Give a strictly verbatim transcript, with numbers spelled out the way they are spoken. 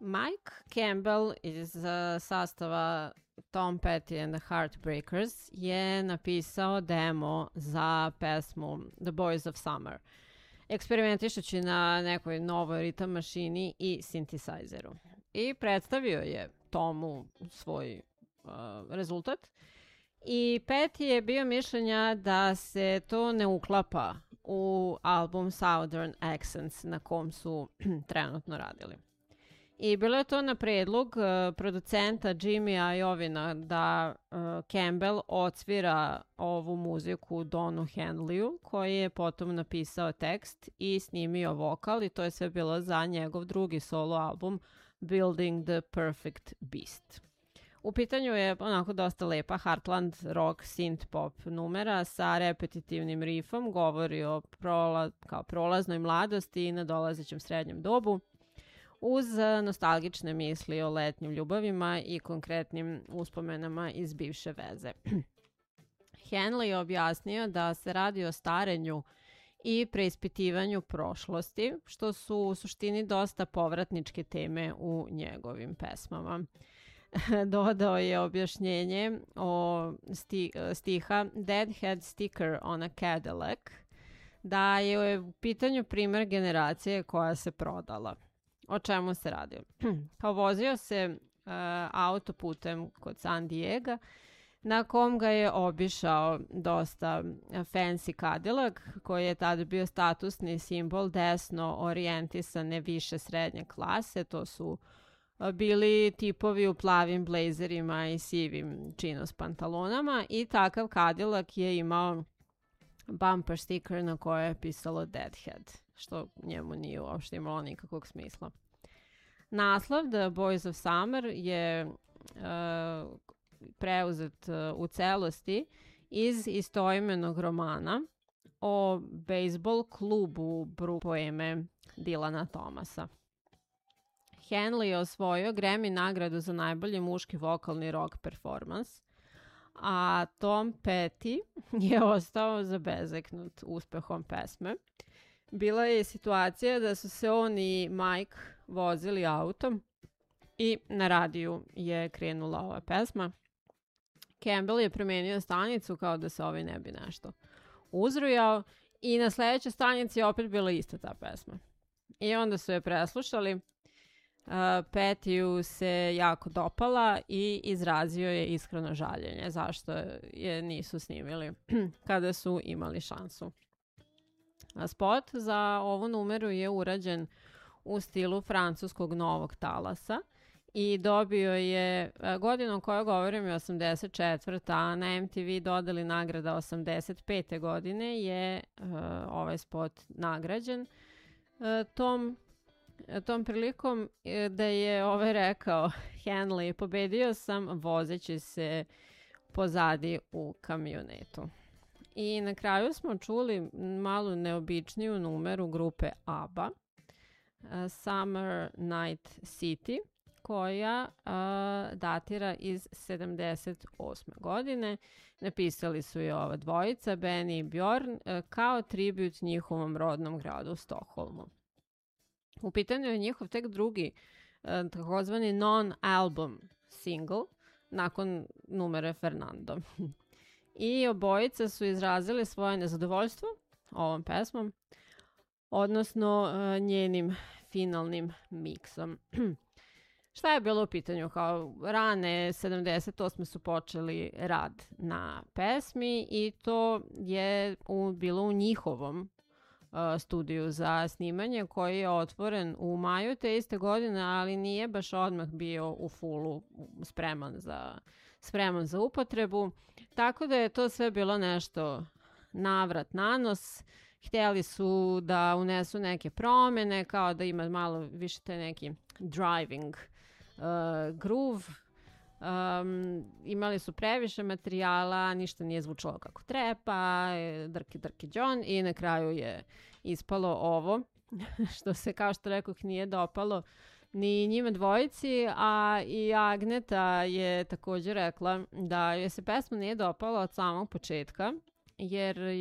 Mike Campbell iz uh, sastava Tom Petty and the Heartbreakers je napisao demo za pesmu The Boys of Summer, eksperimentišući na nekoj novoj ritam mašini i synthesizeru. I predstavio je Tomu svoj uh, rezultat. I Petty je bio mišljenja da se to ne uklapa u album Southern Accents na kom su trenutno radili. I bilo je to na predlog uh, producenta Jimmya Iovina da uh, Campbell odsvira ovu muziku Donu Henleyu, koji je potom napisao tekst i snimio vokal, i to je sve bilo za njegov drugi solo album Building the Perfect Beast. U pitanju je onako dosta lepa Heartland rock synth pop numera sa repetitivnim rifom, govori o prola, kao prolaznoj mladosti i nadolazećem srednjem dobu, uz nostalgične misli o letnjim ljubavima i konkretnim uspomenama iz bivše veze. Henley je objasnio da se radi o starenju i preispitivanju prošlosti, što su u suštini dosta povratničke teme u njegovim pesmama. Dodao je objašnjenje o sti, stiha Deadhead Sticker on a Cadillac, da je u pitanju primer generacije koja se prodala. O čemu se radi? Kao vozio se uh, autoputem kod San Diego, na kom ga je obišao dosta fancy Cadillac, koji je tada bio statusni simbol desno orijentisane više srednje klase. To su bili tipovi u plavim blazerima i sivim chinos pantalonama, i takav Cadillac je imao bumper sticker na kojoj je pisalo Deadhead, što njemu nije uopšte imalo nikakvog smisla. Naslov The Boys of Summer je uh, preuzet uh, u celosti iz istoimenog romana o bejsbol klubu Bru poeme Dylana Thomasa. Henley je osvojio Grammy nagradu za najbolji muški vokalni rock performance, a Tom Petty je ostao zabezeknut uspehom pesme. Bila je situacija da su se on i Mike vozili autom i na radiju je krenula ova pesma. Campbell je promenio stanicu kao da se ovaj ne bi nešto uzrujao, i na sledećoj stanici je opet bila ista ta pesma. I onda su je preslušali. Uh, Petty se jako dopala i izrazio je iskreno žaljenje zašto je nisu snimili kada su imali šansu. A spot za ovu numeru je urađen u stilu francuskog novog talasa i dobio je, godinom koju govorim je osamdeset četvrta, a na M T V dodali nagrada osamdeset pete godine je uh, ovaj spot nagrađen. Uh, tom Tom prilikom da je ovaj rekao Henley, pobedio sam vozeći se pozadi u kamionetu. I na kraju smo čuli malu neobičniju numeru grupe ABBA, Summer Night City, koja uh, datira iz sedamdeset osme godine. Napisali su je ova dvojica, Benny i Bjorn, uh, kao tribut njihovom rodnom gradu Stokholmu. U pitanju je njihov tek drugi, takozvani non-album single, nakon numere Fernando. I obojica su izrazili svoje nezadovoljstvo ovom pesmom, odnosno njenim finalnim miksom. Šta je bilo u pitanju? Kao rane sedamdeset osme su počeli rad na pesmi i to je u, bilo u njihovom studiju za snimanje, koji je otvoren u maju te iste godine, ali nije baš odmah bio u fullu spreman za, spreman za upotrebu. Tako da je to sve bilo nešto navrat nanos. Htjeli su da unesu neke promjene, kao da ima malo više te neki driving uh, groove. Um, imali su previše materijala, ništa nije zvučalo kako treba, drki drki John, i na kraju je ispalo ovo, što se, kao što rekoh, nije dopalo ni njima dvojici, a i Agneta je također rekla da joj se pesma nije dopala od samog početka, jer